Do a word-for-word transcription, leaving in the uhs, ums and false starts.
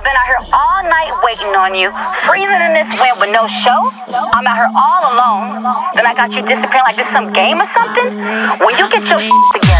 been out here all night waiting on you, freezing in this wind with no show. I'm out here all alone. Then I got you disappearing like this some game or something. When you get your shit together.